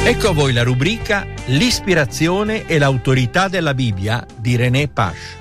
Ecco a voi la rubrica L'ispirazione e l'autorità della Bibbia di René Pache.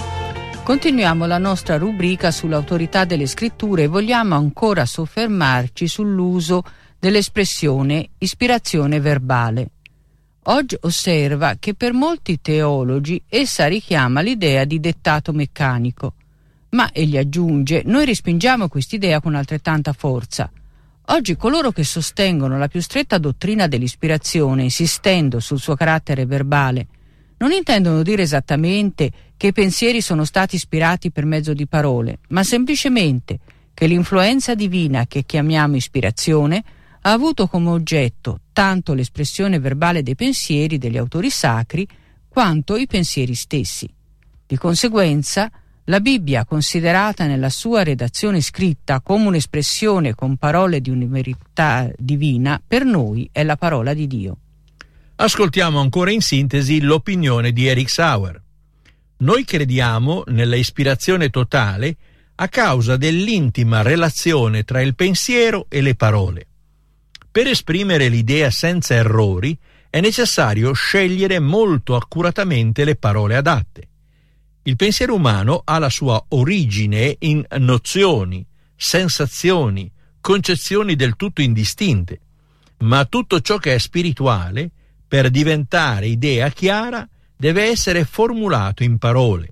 Continuiamo la nostra rubrica sull'autorità delle scritture e vogliamo ancora soffermarci sull'uso dell'espressione ispirazione verbale. Oggi osserva che per molti teologi essa richiama l'idea di dettato meccanico, ma egli aggiunge: noi respingiamo quest'idea con altrettanta forza. Oggi coloro che sostengono la più stretta dottrina dell'ispirazione, insistendo sul suo carattere verbale, non intendono dire esattamente che i pensieri sono stati ispirati per mezzo di parole, ma semplicemente che l'influenza divina che chiamiamo ispirazione ha avuto come oggetto tanto l'espressione verbale dei pensieri degli autori sacri quanto i pensieri stessi. Di conseguenza, la Bibbia, considerata nella sua redazione scritta come un'espressione con parole di verità divina, per noi è la parola di Dio. Ascoltiamo ancora in sintesi l'opinione di Eric Sauer. Noi crediamo nella ispirazione totale a causa dell'intima relazione tra il pensiero e le parole. Per esprimere l'idea senza errori è necessario scegliere molto accuratamente le parole adatte. Il pensiero umano ha la sua origine in nozioni, sensazioni, concezioni del tutto indistinte, ma tutto ciò che è spirituale, per diventare idea chiara, deve essere formulato in parole.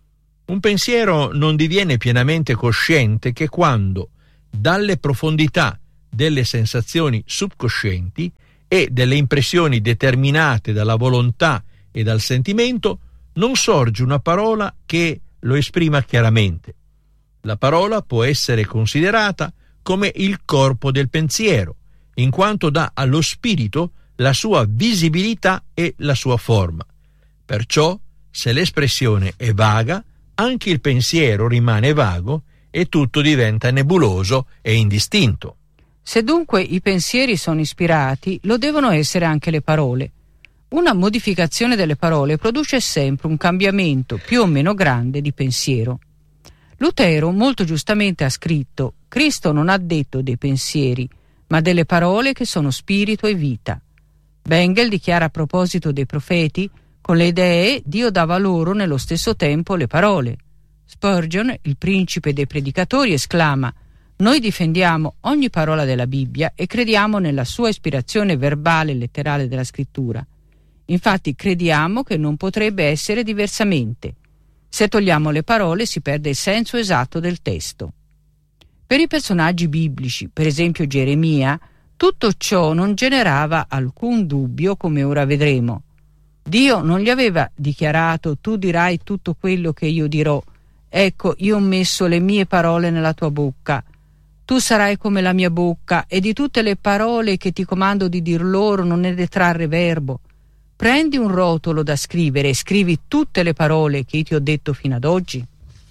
Un pensiero non diviene pienamente cosciente che quando, dalle profondità delle sensazioni subconscienti e delle impressioni determinate dalla volontà e dal sentimento, non sorge una parola che lo esprima chiaramente. La parola può essere considerata come il corpo del pensiero, in quanto dà allo spirito la sua visibilità e la sua forma. Perciò, se l'espressione è vaga, anche il pensiero rimane vago e tutto diventa nebuloso e indistinto. Se dunque i pensieri sono ispirati, lo devono essere anche le parole. Una modificazione delle parole produce sempre un cambiamento più o meno grande di pensiero. Lutero molto giustamente ha scritto: Cristo non ha detto dei pensieri, ma delle parole che sono spirito e vita. Bengel dichiara a proposito dei profeti: con le idee Dio dava loro nello stesso tempo le parole. Spurgeon, il principe dei predicatori, esclama: noi difendiamo ogni parola della Bibbia e crediamo nella sua ispirazione verbale e letterale della scrittura. Infatti crediamo che non potrebbe essere diversamente. Se togliamo le parole si perde il senso esatto del testo. Per i personaggi biblici, per esempio Geremia, tutto ciò non generava alcun dubbio, come ora vedremo. Dio non gli aveva dichiarato: tu dirai tutto quello che io dirò. Ecco, io ho messo le mie parole nella tua bocca. Tu sarai come la mia bocca, e di tutte le parole che ti comando di dir loro non ne detrarre verbo. Prendi un rotolo da scrivere e scrivi tutte le parole che io ti ho detto fino ad oggi.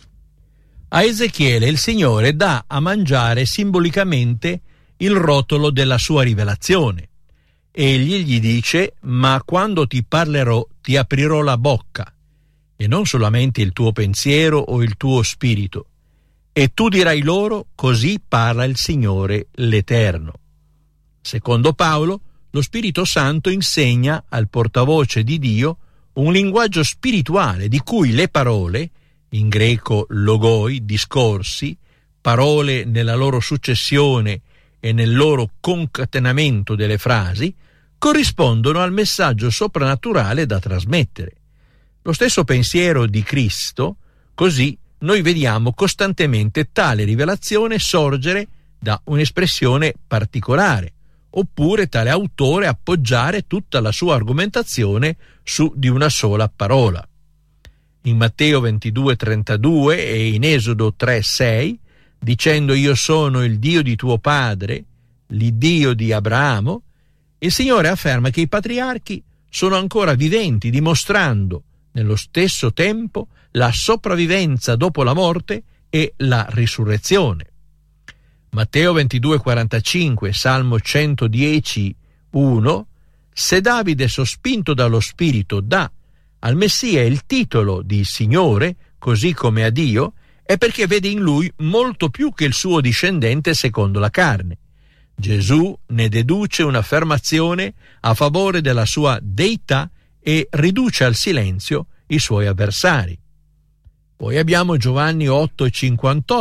A Ezechiele il Signore dà a mangiare simbolicamente il rotolo della sua rivelazione. Egli gli dice: ma quando ti parlerò ti aprirò la bocca, e non solamente il tuo pensiero o il tuo spirito, e tu dirai loro: così parla il Signore l'Eterno. Secondo Paolo, lo Spirito Santo insegna al portavoce di Dio un linguaggio spirituale di cui le parole, in greco logoi, discorsi, parole nella loro successione e nel loro concatenamento delle frasi, corrispondono al messaggio soprannaturale da trasmettere. Lo stesso pensiero di Cristo, così noi vediamo costantemente tale rivelazione sorgere da un'espressione particolare, oppure tale autore appoggiare tutta la sua argomentazione su di una sola parola. In Matteo 22,32 e in Esodo 3,6, dicendo: io sono il Dio di tuo padre, l'Iddio di Abramo, il Signore afferma che i patriarchi sono ancora viventi, dimostrando nello stesso tempo la sopravvivenza dopo la morte e la risurrezione. Matteo 22,45, Salmo 110, 1: se Davide, sospinto dallo Spirito, dà al Messia il titolo di Signore, così come a Dio, è perché vede in lui molto più che il suo discendente secondo la carne. Gesù ne deduce un'affermazione a favore della sua deità e riduce al silenzio i suoi avversari. Poi abbiamo Giovanni 8,58.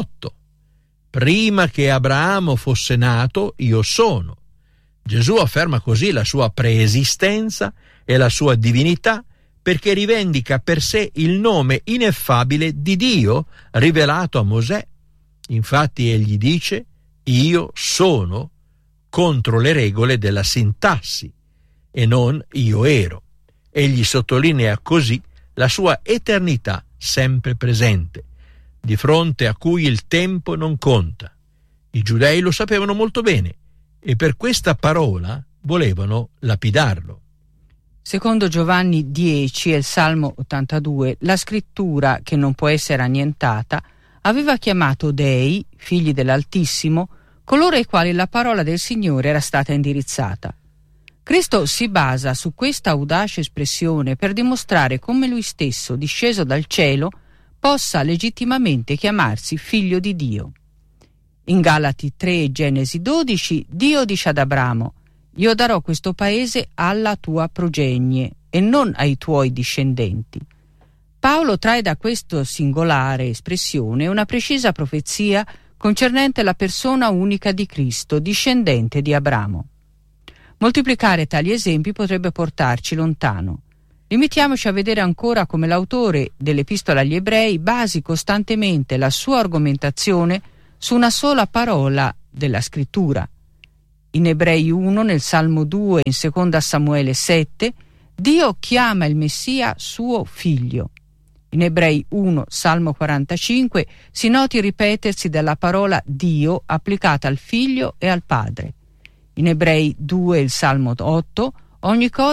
Prima che Abramo fosse nato, io sono. Gesù afferma così la sua preesistenza e la sua divinità perché rivendica per sé il nome ineffabile di Dio rivelato a Mosè. Infatti egli dice: io sono, contro le regole della sintassi, e non io ero. Egli sottolinea così la sua eternità sempre presente, di fronte a cui il tempo non conta. I giudei lo sapevano molto bene e per questa parola volevano lapidarlo. Secondo Giovanni 10 e il Salmo 82, la scrittura, che non può essere annientata, aveva chiamato dei, figli dell'Altissimo, coloro ai quali la parola del Signore era stata indirizzata. Cristo si basa su questa audace espressione per dimostrare come lui stesso, disceso dal cielo, possa legittimamente chiamarsi figlio di Dio. In Galati 3 e Genesi 12, Dio dice ad Abramo: io darò questo paese alla tua progenie e non ai tuoi discendenti. Paolo trae da questa singolare espressione una precisa profezia concernente la persona unica di Cristo, discendente di Abramo. Moltiplicare tali esempi potrebbe portarci lontano. Limitiamoci a vedere ancora come l'autore dell'Epistola agli Ebrei basi costantemente la sua argomentazione su una sola parola della Scrittura. In Ebrei 1, nel Salmo 2 e in 2 Samuele 7, Dio chiama il Messia suo figlio. In Ebrei 1, Salmo 45, si noti il ripetersi della parola Dio applicata al figlio e al padre. In Ebrei 2 e il Salmo 8, ogni cosa